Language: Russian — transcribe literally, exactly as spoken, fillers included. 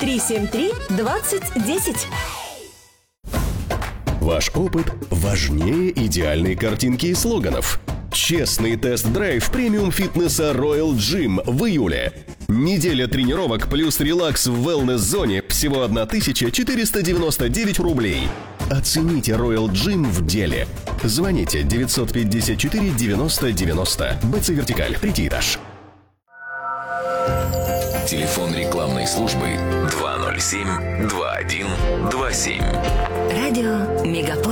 три семь три двадцать десять. Ваш опыт важнее идеальной картинки и слоганов. Честный тест-драйв премиум-фитнеса Royal Gym в июле. Неделя тренировок плюс релакс в wellness-зоне всего тысяча четыреста девяносто девять рублей. Оцените Royal Gym в деле. Звоните девятьсот пятьдесят четыре девяносто девяносто. БЦ Вертикаль, третий этаж. Телефон рекламной службы два ноль семь два один два семь. Радио Мегаполис.